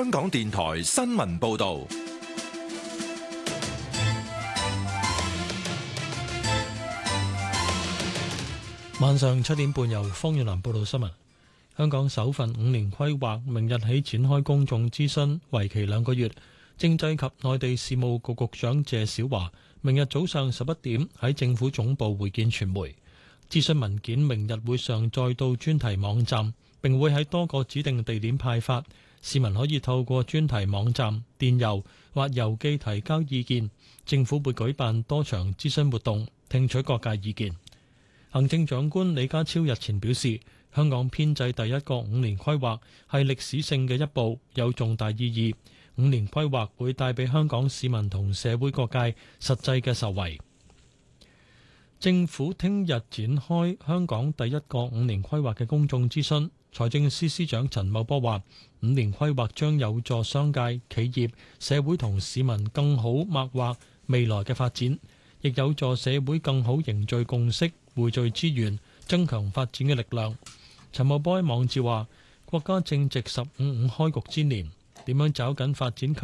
香港電台新聞報道。 晚上7點半由方遠南報道新聞。香港首份5年規劃明日起展開公眾諮詢，為期2個月。政制及內地事務局局長謝小華明日早上11點喺政府總部會見傳媒。諮詢文件明日會上載到專題網站，並會喺多個指定地點派發。市民可以透過專題網站、電郵或郵寄提交意見。政府會舉辦多場諮詢活動，聽取各界意見。行政長官李家超日前表示，香港編制第一個5年規劃係歷史性嘅一步，有重大意義。5年規劃會帶俾香港市民同社會各界實際嘅受惠。政府聽日展開香港第一個5年規劃嘅公眾諮詢。財政司司長陳茂波話，5年規劃將有助商界、企業、社會同市民更好擘劃未來嘅發展，亦有助社會更好凝聚共識、匯聚資源，增強發展嘅力量。陳茂波喺網誌話，國家正值15開局之年，點樣抓緊發展